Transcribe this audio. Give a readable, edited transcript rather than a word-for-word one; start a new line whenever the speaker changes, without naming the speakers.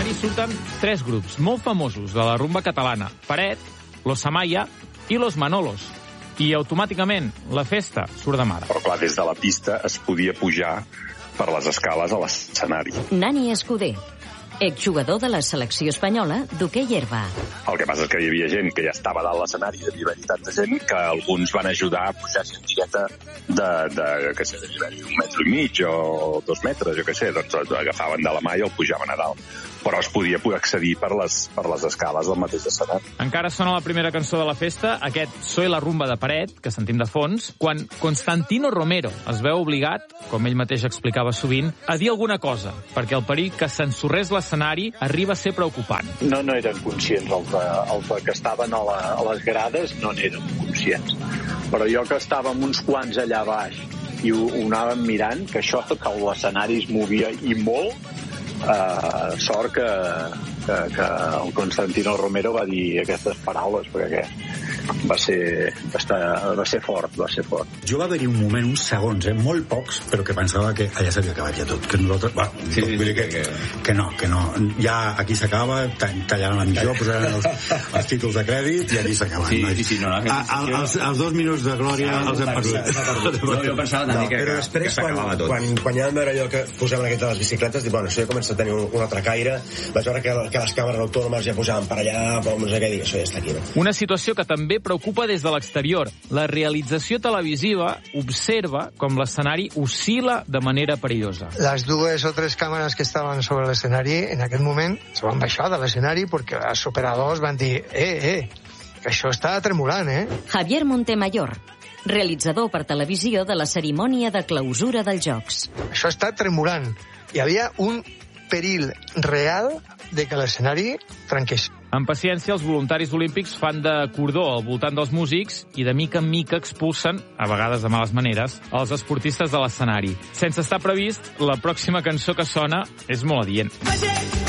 l'escenari surten 3 grups molt famosos de la rumba catalana: Paret, Los Amaya i Los Manolos. I automàticament la festa surt de mare.
Però clar, des de la pista es podia pujar per les escales a l'escenari.
Nani Escudé, exjugador de la selecció espanyola d'hoquei herba.
El que passa és que hi havia gent que ja estava dalt l'escenari, devia haver-hi tanta gent que alguns van ajudar a pujar senzilleta que sé, devia haver-hi 1,5 metres o 2 metres, jo què sé, doncs agafaven de la mà i el pujaven a dalt. Però es podia accedir per les escales del mateix escenari.
Encara sona la primera cançó de la festa, aquest Soy la rumba de Paret, que sentim de fons, quan Constantino Romero es veu obligat, com ell mateix explicava sovint, a dir alguna cosa, perquè el perill que s'ensorrés l'escenari arriba a ser preocupant.
No eren conscients, els que estaven a les grades no n'eren conscients. Però jo que estàvem uns quants allà baix i ho anàvem mirant, que l'escenari es movia i molt, sort que el Constantino Romero va dir aquestes paraules, perquè va ser fort.
Jo va haver-hi un moment, uns segons, molt pocs, però que pensava que allà s'havia acabat ja tot, que nosaltres... Que no, ja aquí s'acaba, tallaran l'emissió, posaran els títols de crèdit i aquí s'acaben. Els 2 minuts de glòria els hem perdut.
Jo pensava també
però després, quan ja vam veure allò que posem en aquestes bicicletes, dic, bueno, això ja comença a tenir un altre caire, vaig veure que les càmeres autònomes ja posaven per allà, però no sé què, dic, això ja està aquí.
Una situació que també preocupa des de l'exterior. La realització televisiva observa com l'escenari oscil·la de manera perillosa.
Les 2 o 3 càmeres que estaven sobre l'escenari en aquest moment se van baixar de l'escenari perquè els operadors van dir que això està tremolant,
Javier Montemayor, realitzador per televisió de la cerimònia de clausura dels Jocs.
Això està tremolant. Hi havia un perill real de que l'escenari trenqués.
Amb paciència, els voluntaris olímpics fan de cordó al voltant dels músics i de mica en mica expulsen, a vegades de males maneres, els esportistes de l'escenari. Sense estar previst, la pròxima cançó que sona és molt adient.